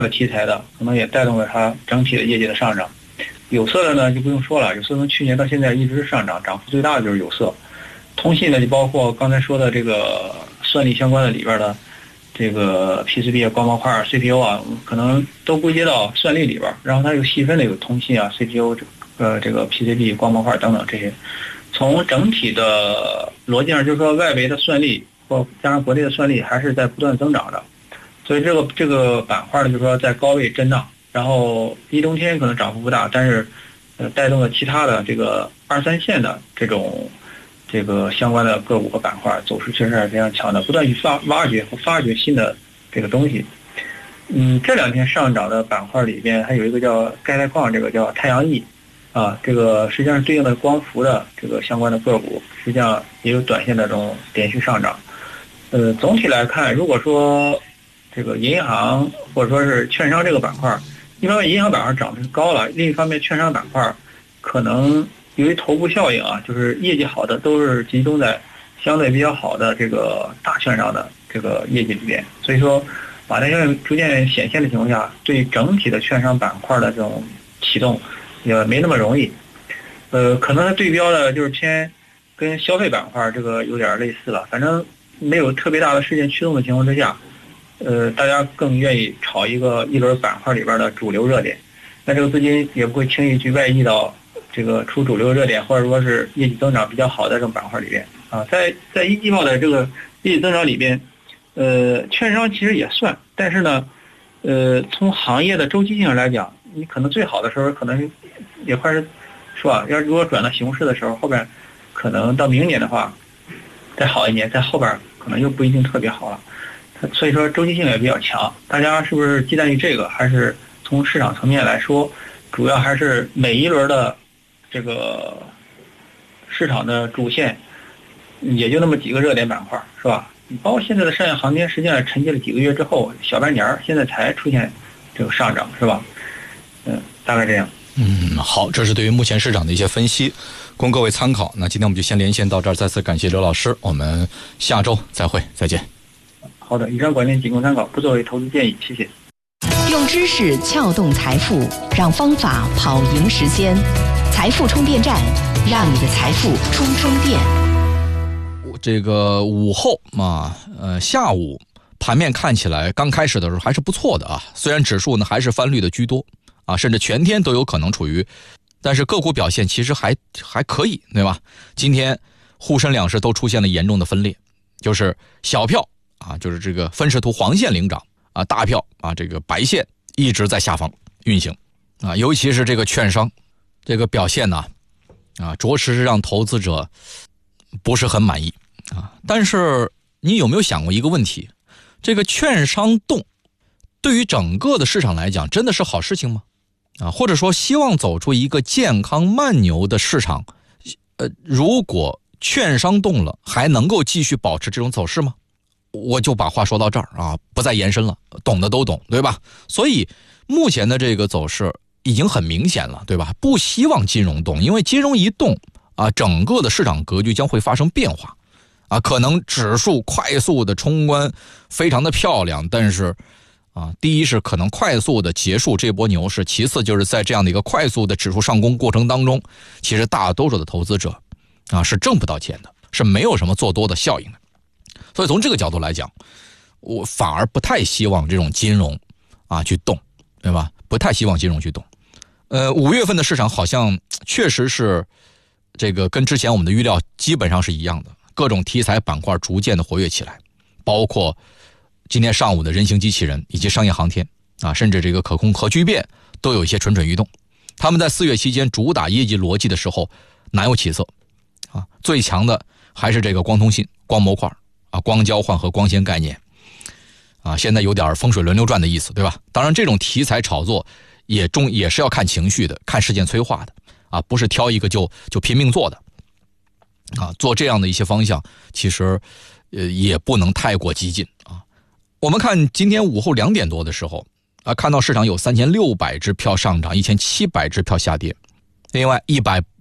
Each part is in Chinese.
题材的，可能也带动了它整体的业绩的上涨。有色的呢就不用说了，有色从去年到现在一直上涨，涨幅最大的就是有色。通信呢就包括刚才说的这个算力相关的里边的这个 PCB 光模块 CPU 啊，可能都归结到算力里边，然后它又细分的有通信啊 CPU 这个 PCB 光模块等等这些。从整体的逻辑上就是说，外围的算力或加上国内的算力还是在不断增长的，所以这个板块呢就是说在高位震荡，然后一冬天可能涨幅不大，但是带动了其他的这个2、3线的这个相关的个股和板块走势确实是非常强的，不断去挖掘和发掘新的这个东西。这2天上涨的板块里边还有一个叫钙钛矿，这个叫太阳翼啊，这个实际上是对应的光伏的这个相关的个股，实际上也有短线的这种连续上涨。总体来看，如果说这个银行或者说是券商这个板块，一方面银行板块涨得高了，另一方面券商板块可能由于头部效应啊，就是业绩好的都是集中在相对比较好的这个大券商的这个业绩里边，所以说马太效应逐渐显现的情况下，对整体的券商板块的这种启动也没那么容易。可能它对标的就是偏跟消费板块这个有点类似了，反正没有特别大的事件驱动的情况之下，大家更愿意炒一轮板块里边的主流热点，那这个资金也不会轻易去外溢到这个出主流热点或者说是业绩增长比较好的这种板块里边啊。在一季报的这个业绩增长里边，券商其实也算，但是呢，从行业的周期性上来讲，你可能最好的时候可能也快是吧？如果转到熊市的时候，后边可能到明年的话再好一年，在后边可能又不一定特别好了。所以说周期性也比较强，大家是不是忌惮于这个？还是从市场层面来说，主要还是每一轮的这个市场的主线，也就那么几个热点板块，是吧？包括现在的上下航天，实际上沉寂了几个月之后，小半年现在才出现这个上涨，是吧？大概这样。 好，这是对于目前市场的一些分析，供各位参考。那今天我们就先连线到这儿，再次感谢刘老师，我们下周再会，再见。 好的，以上观点仅供参考，不作为投资建议，谢谢。 用知识撬动财富，让方法跑赢时间。财富充电站，让你的财富充电。 这个午后下午盘面看起来刚开始的时候还是不错的啊，虽然指数呢还是翻绿的居多啊，甚至全天都有可能处于，但是个股表现其实还可以，对吧？今天沪深两市都出现了严重的分裂，就是小票啊，就是这个分时图黄线领涨啊，大票啊，这个白线一直在下方运行啊，尤其是这个券商这个表现呢着实是让投资者不是很满意啊。但是你有没有想过一个问题，这个券商动对于整个的市场来讲真的是好事情吗？或者说希望走出一个健康慢牛的市场，如果券商动了还能够继续保持这种走势吗？我就把话说到这儿啊，不再延伸了，懂的都懂，对吧？所以目前的这个走势已经很明显了，对吧？不希望金融动，因为金融一动啊，整个的市场格局将会发生变化啊，可能指数快速的冲关非常的漂亮，但是第一是可能快速的结束这波牛市，其次就是在这样的一个快速的指数上攻过程当中，其实大多数的投资者是挣不到钱的，是没有什么做多的效应的。所以从这个角度来讲，我反而不太希望这种金融去动，对吧？不太希望金融去动。5月份的市场好像确实是这个跟之前我们的预料基本上是一样的，各种题材板块逐渐的活跃起来，包括今天上午的人形机器人以及商业航天甚至这个可控核聚变都有一些蠢蠢欲动。他们在4月期间主打业绩逻辑的时候难有起色最强的还是这个光通信、光模块光交换和光纤概念现在有点风水轮流转的意思，对吧？当然这种题材炒作也是要看情绪的，看事件催化的不是挑一个就拼命做的做这样的一些方向其实也不能太过激进我们看今天午后2点多的时候看到市场有3600只票上涨，1700只票下跌，另外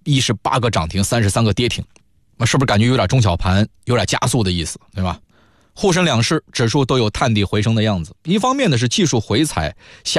118个涨停，33个跌停，是不是感觉有点中小盘有点加速的意思，对吧？ 沪深两市指数都有探底回升的样子。一方面呢是技术回踩下